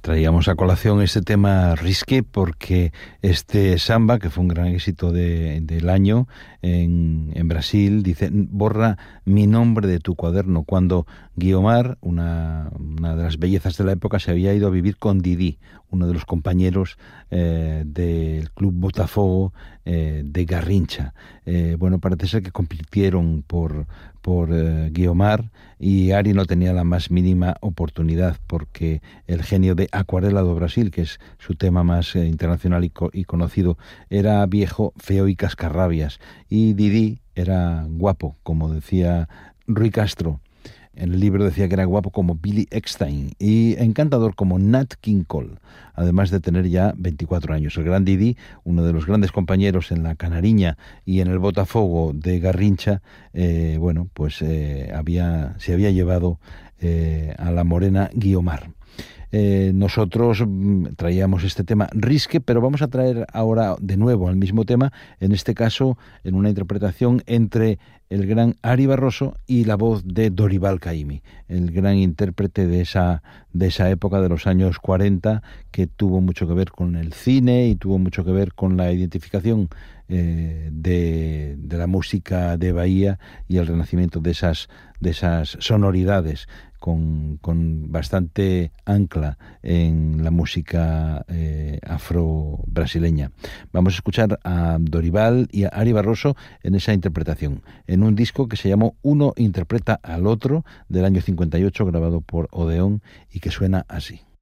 Traíamos a colación este tema Risqué porque este samba, que fue un gran éxito del año en Brasil, dice: borra mi nombre de tu cuaderno, cuando Guiomar, una de las bellezas de la época, se había ido a vivir con Didi, uno de los compañeros del Club Botafogo de Garrincha. Bueno, parece ser que compitieron por Guiomar, y Ari no tenía la más mínima oportunidad, porque el genio de Acuarela do Brasil, que es su tema más internacional y conocido, era viejo, feo y cascarrabias, y Didi era guapo, como decía Rui Castro. En el libro decía que era guapo como Billy Eckstine y encantador como Nat King Cole, además de tener ya 24 años. El gran Didi, uno de los grandes compañeros en la Canariña y en el Botafogo de Garrincha, se había llevado a la morena Guiomar. Nosotros traíamos este tema Risque, pero vamos a traer ahora de nuevo el mismo tema, en este caso en una interpretación entre el gran Ari Barroso y la voz de Dorival Caymmi, el gran intérprete de esa época de los años 40, que tuvo mucho que ver con el cine y tuvo mucho que ver con la identificación de la música de Bahía y el renacimiento de esas sonoridades con bastante ancla en la música afro-brasileña. Vamos a escuchar a Dorival y a Ari Barroso en esa interpretación, en un disco que se llamó Uno interpreta al otro, del año 58, grabado por Odeón, y que suena así.